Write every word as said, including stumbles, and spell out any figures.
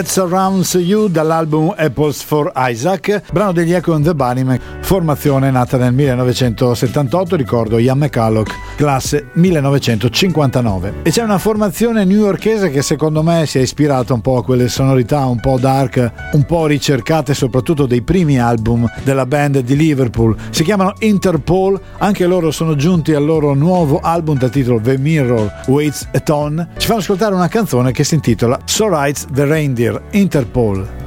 Surrounds You dall'album Apples for Isaac, brano degli Echo and the Bunnymen, formazione nata nel millenovecentosettantotto, ricordo Ian McCulloch, classe millenovecentocinquantanove. E c'è una formazione newyorkese che secondo me si è ispirata un po' a quelle sonorità un po' dark, un po' ricercate soprattutto dei primi album della band di Liverpool. Si chiamano Interpol, anche loro sono giunti al loro nuovo album dal titolo The Mirror Waits a Ton. Ci fanno ascoltare una canzone che si intitola So Rides the Reindeer. Interpol.